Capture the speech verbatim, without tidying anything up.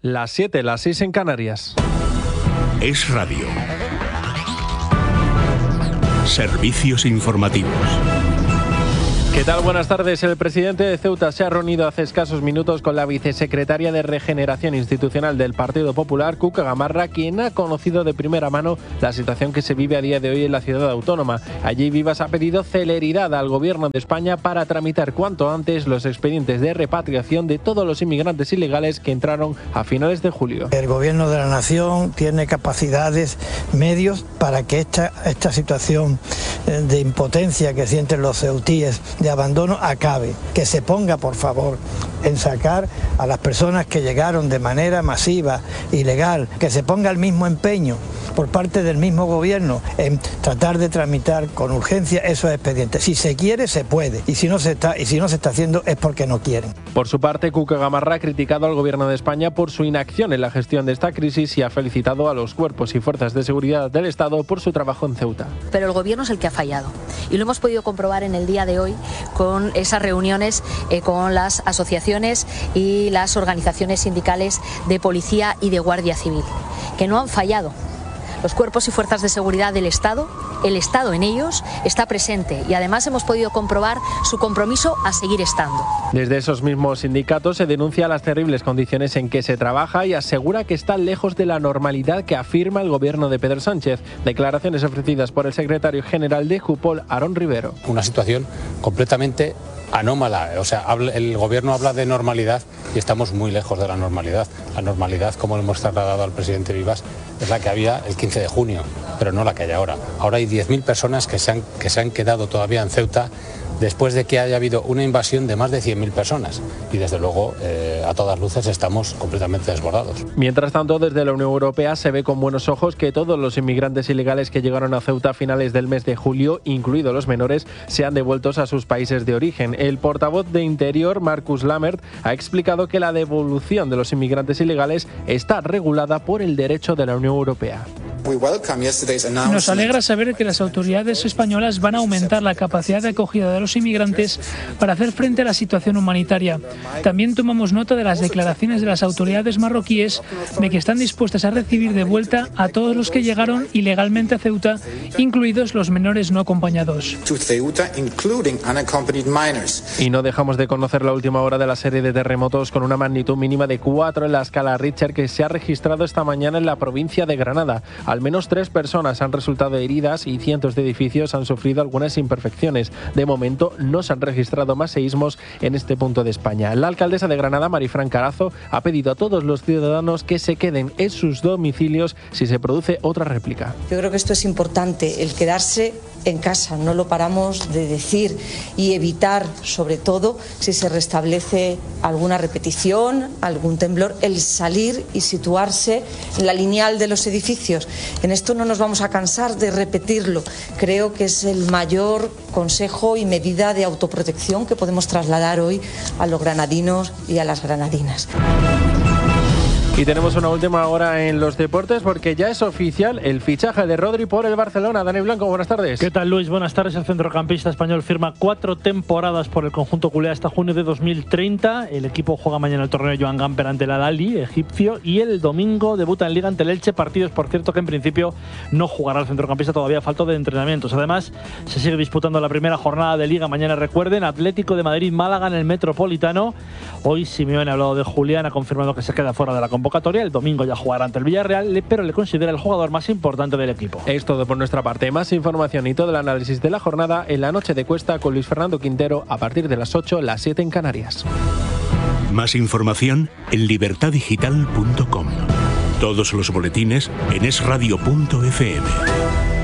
Las siete, las seis en Canarias. Es Radio. Servicios informativos. ¿Qué tal? Buenas tardes. El presidente de Ceuta se ha reunido hace escasos minutos con la vicesecretaria de Regeneración Institucional del Partido Popular, Cuca Gamarra, quien ha conocido de primera mano la situación que se vive a día de hoy en la ciudad autónoma. Allí Vivas ha pedido celeridad al Gobierno de España para tramitar cuanto antes los expedientes de repatriación de todos los inmigrantes ilegales que entraron a finales de julio. El Gobierno de la Nación tiene capacidades, medios para que esta, esta situación de impotencia que sienten los ceutíes de abandono acabe, que se ponga por favor en sacar a las personas que llegaron de manera masiva, ilegal, que se ponga el mismo empeño por parte del mismo gobierno en tratar de tramitar con urgencia esos expedientes. Si se quiere, se puede, y si no se está, y si no se está haciendo es porque no quieren. Por su parte, Cuca Gamarra ha criticado al Gobierno de España por su inacción en la gestión de esta crisis y ha felicitado a los cuerpos y fuerzas de seguridad del Estado por su trabajo en Ceuta. Pero el Gobierno es el que ha fallado, y lo hemos podido comprobar en el día de hoy con esas reuniones eh, con las asociaciones y las organizaciones sindicales de policía y de guardia civil, que no han fallado. Los cuerpos y fuerzas de seguridad del Estado, el Estado en ellos, está presente y además hemos podido comprobar su compromiso a seguir estando. Desde esos mismos sindicatos se denuncia las terribles condiciones en que se trabaja y asegura que está lejos de la normalidad que afirma el gobierno de Pedro Sánchez. Declaraciones ofrecidas por el secretario general de Jupol, Aarón Rivero. Una situación completamente anómala, o sea, el gobierno habla de normalidad y estamos muy lejos de la normalidad. La normalidad, como le hemos trasladado al presidente Vivas, es la que había el quince de junio, pero no la que hay ahora. Ahora hay diez mil personas que se han, que se han quedado todavía en Ceuta después de que haya habido una invasión de más de cien mil personas. Y desde luego, eh, a todas luces, estamos completamente desbordados. Mientras tanto, desde la Unión Europea se ve con buenos ojos que todos los inmigrantes ilegales que llegaron a Ceuta a finales del mes de julio, incluidos los menores, sean devueltos a sus países de origen. El portavoz de Interior, Marcus Lammert, ha explicado que la devolución de los inmigrantes ilegales está regulada por el derecho de la Unión Europea. Nos alegra saber que las autoridades españolas van a aumentar la capacidad de acogida de los inmigrantes para hacer frente a la situación humanitaria. También tomamos nota de las declaraciones de las autoridades marroquíes de que están dispuestas a recibir de vuelta a todos los que llegaron ilegalmente a Ceuta, incluidos los menores no acompañados. Y no dejamos de conocer la última hora de la serie de terremotos con una magnitud mínima de cuatro en la escala Richter que se ha registrado esta mañana en la provincia de Granada. Al menos tres personas han resultado heridas y cientos de edificios han sufrido algunas imperfecciones. De momento no se han registrado más seísmos en este punto de España. La alcaldesa de Granada, Marifran Carazo, ha pedido a todos los ciudadanos que se queden en sus domicilios si se produce otra réplica. Yo creo que esto es importante, el quedarse en casa, no lo paramos de decir, y evitar, sobre todo, si se restablece alguna repetición, algún temblor, el salir y situarse en la lineal de los edificios. En esto no nos vamos a cansar de repetirlo. Creo que es el mayor consejo y medida de autoprotección que podemos trasladar hoy a los granadinos y a las granadinas. Y tenemos una última hora en los deportes porque ya es oficial el fichaje de Rodri por el Barcelona. Dani Blanco, buenas tardes. ¿Qué tal, Luis? Buenas tardes. El centrocampista español firma cuatro temporadas por el conjunto culé hasta junio de dos mil treinta. El equipo juega mañana el torneo Joan Gamper ante el Al-Ahly egipcio y el domingo debuta en Liga ante el Elche. Partidos, por cierto, que en principio no jugará el centrocampista, todavía a falta de entrenamientos. Además, se sigue disputando la primera jornada de Liga. Mañana, recuerden, Atlético de Madrid-Málaga en el Metropolitano. Hoy Simeone ha hablado de Julián, ha confirmado que se queda fuera de la convocatoria. El domingo ya jugará ante el Villarreal, pero le considera el jugador más importante del equipo. Es todo por nuestra parte. Más información y todo el análisis de la jornada en la noche de Cuesta con Luis Fernando Quintero a partir de las ocho, las siete en Canarias. Más información en libertad digital punto com. Todos los boletines en es radio punto efe eme.